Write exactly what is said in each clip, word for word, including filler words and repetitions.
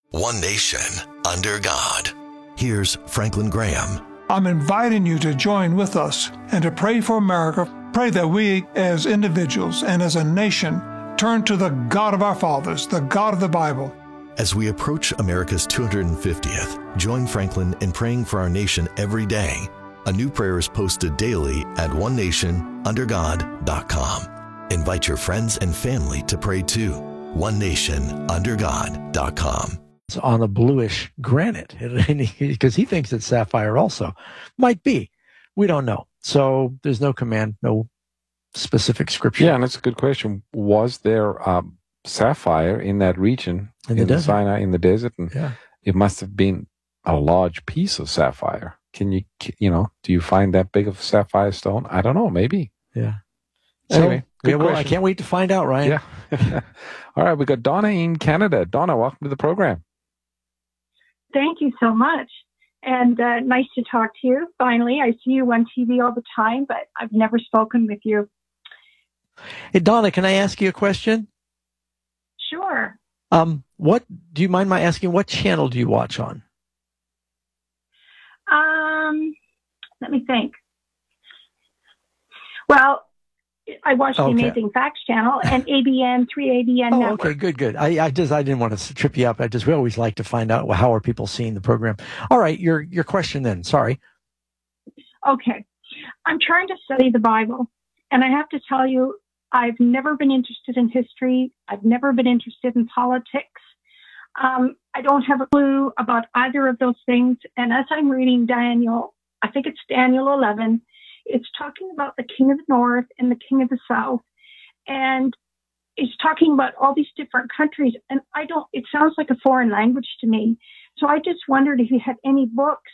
One nation under God. Here's Franklin Graham. I'm inviting you to join with us and to pray for America. Pray that we as individuals and as a nation turn to the God of our fathers, the God of the Bible. As we approach America's two hundred fiftieth, join Franklin in praying for our nation every day. A new prayer is posted daily at one nation under god dot com. Invite your friends and family to pray too. one nation under god dot com. It's on a bluish granite because he thinks it's sapphire also. Might be. We don't know. So there's no command, no specific scripture. Yeah, and that's a good question. Was there um, sapphire in that region, in the in desert, Sinai, in the desert? And yeah. It must have been a large piece of sapphire. Can you, you know, do you find that big of a sapphire stone? I don't know. Maybe. Yeah. Anyway, so, yeah, well, I can't wait to find out, Ryan. Yeah. All right, we got Donna in Canada. Donna, welcome to the program. Thank you so much. And uh, nice to talk to you. Finally, I see you on T V all the time, but I've never spoken with you. Hey, Donna, can I ask you a question? Sure. Um, what do you mind my asking? What channel do you watch on? Um, let me think. Well, I watch okay. the Amazing Facts channel and A B N, three A B N oh, network. Okay, good, good. I, I just I didn't want to trip you up. I just we always like to find out well, how are people seeing the program. All right, your your question then. Sorry. Okay, I'm trying to study the Bible, and I have to tell you, I've never been interested in history. I've never been interested in politics. Um, I don't have a clue about either of those things. And as I'm reading Daniel, I think it's Daniel eleven. It's talking about the king of the north and the king of the south. And it's talking about all these different countries. And I don't, it sounds like a foreign language to me. So I just wondered if you had any books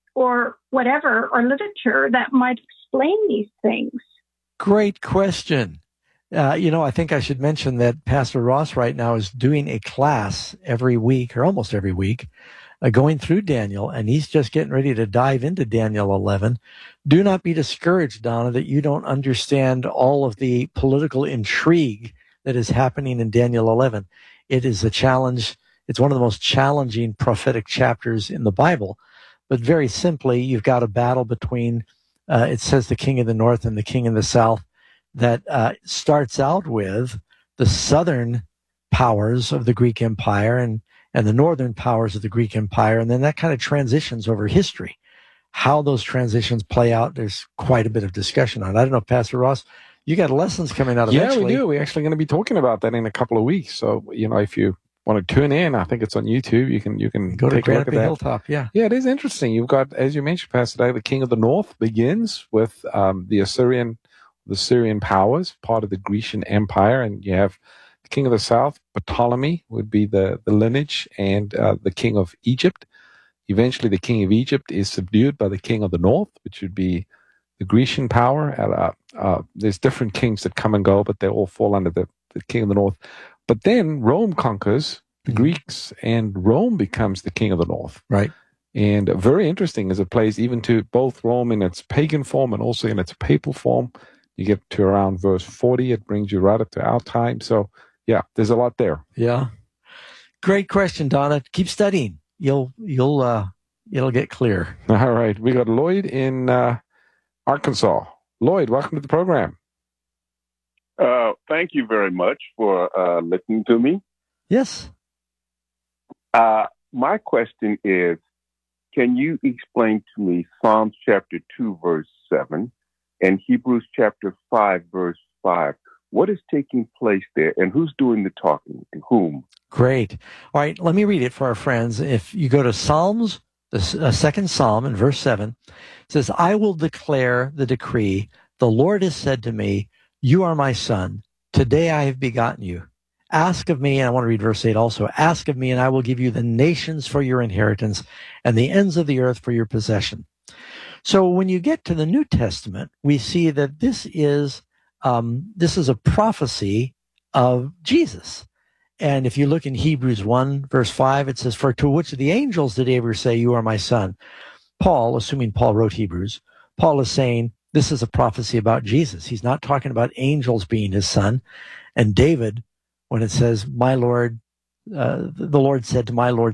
or whatever, or literature that might explain these things. Great question. Uh, you know, I think I should mention that Pastor Ross right now is doing a class every week, or almost every week, uh, going through Daniel, and he's just getting ready to dive into Daniel eleven. Do not be discouraged, Donna, that you don't understand all of the political intrigue that is happening in Daniel eleven. It is a challenge. It's one of the most challenging prophetic chapters in the Bible. But very simply, you've got a battle between, uh, it says the king of the north and the king of the south, that uh, starts out with the southern powers of the Greek Empire and, and the northern powers of the Greek Empire, and then that kind of transitions over history. How those transitions play out, there's quite a bit of discussion on it. I don't know, Pastor Ross, you got lessons coming out eventually. Yeah, we do. We're actually going to be talking about that in a couple of weeks. So, you know, if you want to tune in, I think it's on YouTube. You can you can go to take a look at that. Hilltop. Yeah, yeah, it is interesting. You've got, as you mentioned, Pastor Dave, the king of the north begins with um, the Assyrian. the Syrian powers, part of the Grecian Empire, and you have the king of the south, Ptolemy, would be the, the lineage, and uh, the king of Egypt. Eventually, the king of Egypt is subdued by the king of the north, which would be the Grecian power. Uh, uh, there's different kings that come and go, but they all fall under the, the king of the north. But then Rome conquers the mm-hmm. Greeks, and Rome becomes the king of the north. Right. And very interesting as it plays even to both Rome in its pagan form and also in its papal form. You get to around verse forty, it brings you right up to our time. So, yeah, there's a lot there. Yeah. Great question, Donna. Keep studying. You'll, you'll, uh, it'll get clear. All right. We got Lloyd in uh, Arkansas. Lloyd, welcome to the program. Uh, thank you very much for uh, listening to me. Yes. Uh, my question is, can you explain to me Psalms chapter two, verse seven? And Hebrews chapter five, verse five. What is taking place there, and who's doing the talking, to whom? Great. All right, let me read it for our friends. If you go to Psalms, the uh, second Psalm in verse seven, it says, I will declare the decree. The Lord has said to me, you are my son. Today I have begotten you. Ask of me, and I want to read verse eight also, ask of me, and I will give you the nations for your inheritance and the ends of the earth for your possession. So when you get to the New Testament, we see that this is um, this is a prophecy of Jesus. And if you look in Hebrews one, verse five, it says, for to which of the angels did he ever say, you are my son? Paul, assuming Paul wrote Hebrews, Paul is saying this is a prophecy about Jesus. He's not talking about angels being his son. And David, when it says, my Lord, uh, the Lord said to my Lord,